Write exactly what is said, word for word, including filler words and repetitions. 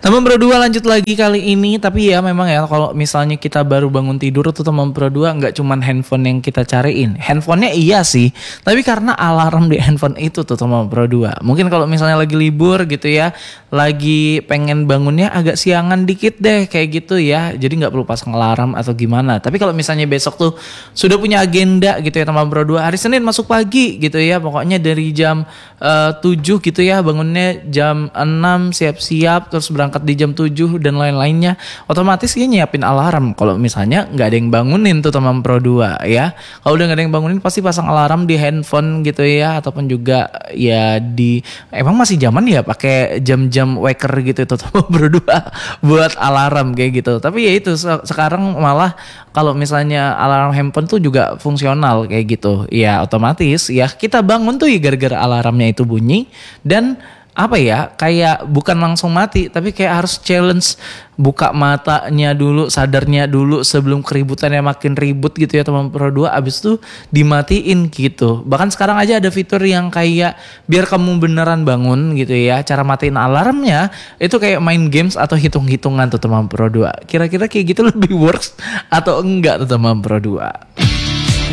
Teman Pro dua lanjut lagi kali ini, tapi ya memang ya kalau misalnya kita baru bangun tidur tuh teman Pro dua nggak cuman handphone yang kita cariin. Handphonenya iya sih, tapi karena alarm di handphone itu tuh teman Pro dua. Mungkin kalau misalnya lagi libur gitu ya, lagi pengen bangunnya agak siangan dikit deh kayak gitu ya. Jadi nggak perlu pasang alarm atau gimana. Tapi kalau misalnya besok tuh sudah punya agenda gitu ya teman Pro dua, hari Senin masuk pagi gitu ya. Pokoknya dari jam uh, tujuh gitu ya, bangunnya jam enam siap-siap terus berangkat di jam tujuh dan lain-lainnya, otomatis dia nyiapin alarm. Kalau misalnya nggak ada yang bangunin tuh teman Pro dua ya, kalau udah nggak ada yang bangunin pasti pasang alarm di handphone gitu ya, ataupun juga ya di emang masih zaman ya pakai jam-jam waker gitu tuh teman Pro dua buat alarm kayak gitu. Tapi ya itu sekarang malah kalau misalnya alarm handphone tuh juga fungsional kayak gitu ya, otomatis ya kita bangun tuh ya gara-gara alarmnya itu bunyi. Dan apa ya, kayak bukan langsung mati tapi kayak harus challenge buka matanya dulu, sadarnya dulu sebelum keributannya makin ribut gitu ya teman Pro dua, abis itu dimatiin gitu. Bahkan sekarang aja ada fitur yang kayak biar kamu beneran bangun gitu ya, cara matiin alarmnya itu kayak main games atau hitung-hitungan tuh teman Pro dua. Kira-kira kayak gitu lebih works atau enggak tuh teman Pro dua?